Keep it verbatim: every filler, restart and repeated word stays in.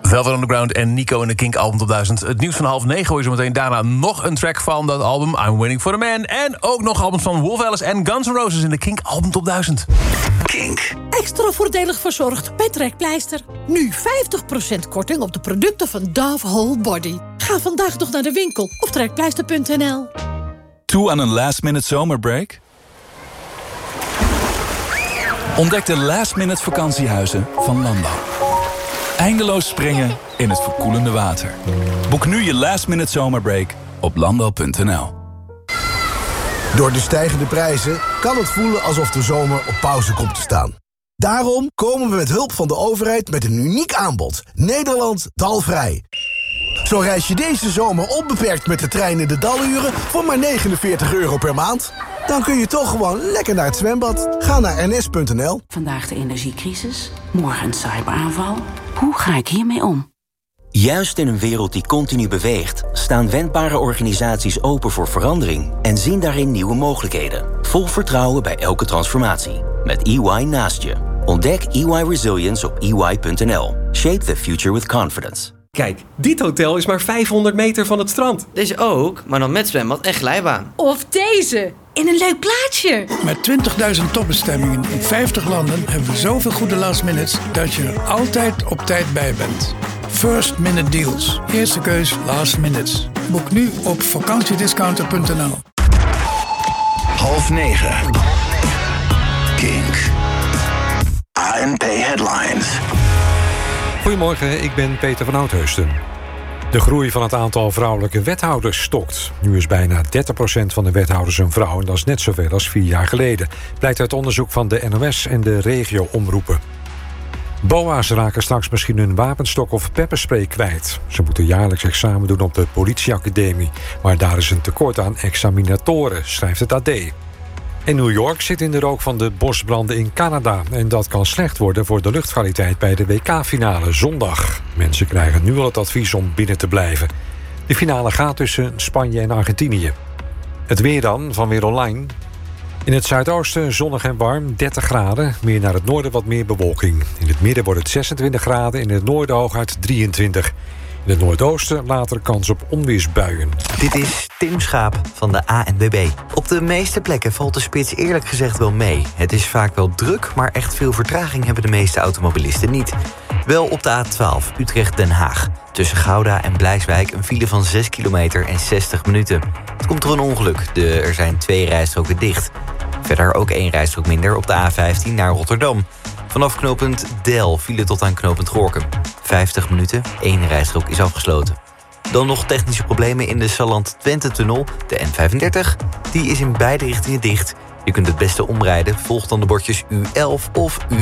Velvet Underground en Nico in de Kink Album Top duizend. Het nieuws van half negen hoor je zo meteen. Daarna nog een track van dat album, I'm Waiting for the Man. En ook nog albums van Wolf Alice en Guns N' Roses in de Kink Album Top duizend. Kink. Extra voordelig verzorgd bij Trekpleister. Nu vijftig procent korting op de producten van Dove Whole Body. Ga vandaag nog naar de winkel op trekpleister punt n l. Toe aan een last-minute zomerbreak? Ontdek de last-minute vakantiehuizen van Landau. Eindeloos springen in het verkoelende water. Boek nu je last-minute zomerbreak op landau punt n l. Door de stijgende prijzen kan het voelen alsof de zomer op pauze komt te staan. Daarom komen we met hulp van de overheid met een uniek aanbod. Nederland taalvrij. Zo reis je deze zomer onbeperkt met de trein in de daluren voor maar negenenveertig euro per maand. Dan kun je toch gewoon lekker naar het zwembad. Ga naar n s punt n l. Vandaag de energiecrisis, morgen een cyberaanval. Hoe ga ik hiermee om? Juist in een wereld die continu beweegt, staan wendbare organisaties open voor verandering en zien daarin nieuwe mogelijkheden. Vol vertrouwen bij elke transformatie. Met E Y naast je. Ontdek E Y Resilience op e y punt n l. Shape the future with confidence. Kijk, dit hotel is maar vijfhonderd meter van het strand. Deze ook, maar dan met zwembad en glijbaan. Of deze, in een leuk plaatsje. Met twintigduizend topbestemmingen in vijftig landen hebben we zoveel goede last minutes dat je er altijd op tijd bij bent. First minute deals. Eerste keus last minutes. Boek nu op vakantiediscounter punt n l. Half negen. Kink. A N P Headlines. Goedemorgen, ik ben Peter van Oudheusden. De groei van het aantal vrouwelijke wethouders stokt. Nu is bijna dertig procent van de wethouders een vrouw en dat is net zoveel als vier jaar geleden. Blijkt uit onderzoek van de N O S en de regio-omroepen. B O A's raken straks misschien hun wapenstok of pepperspray kwijt. Ze moeten jaarlijks examen doen op de politieacademie. Maar daar is een tekort aan examinatoren, schrijft het A D. En New York zit in de rook van de bosbranden in Canada. En dat kan slecht worden voor de luchtkwaliteit bij de W K-finale zondag. Mensen krijgen nu al het advies om binnen te blijven. De finale gaat tussen Spanje en Argentinië. Het weer dan, van Weer Online. In het zuidoosten zonnig en warm, dertig graden. Meer naar het noorden wat meer bewolking. In het midden wordt het zesentwintig graden, in het noorden hooguit drieëntwintig. In het noordoosten later kans op onweersbuien. Dit is Tim Schaap van de A N W B. Op de meeste plekken valt de spits eerlijk gezegd wel mee. Het is vaak wel druk, maar echt veel vertraging hebben de meeste automobilisten niet. Wel op de A twaalf Utrecht-Den Haag. Tussen Gouda en Blijswijk een file van zes kilometer en zestig minuten. Het komt door een ongeluk. De, er zijn twee rijstroken dicht. Verder ook één rijstrook minder op de A vijftien naar Rotterdam. Vanaf knooppunt Del file tot aan knooppunt Gorinchem. vijftig minuten, één rijstrook is afgesloten. Dan nog technische problemen in de Salland-Twente-tunnel, de N vijfendertig. Die is in beide richtingen dicht. Je kunt het beste omrijden, volg dan de bordjes U elf of U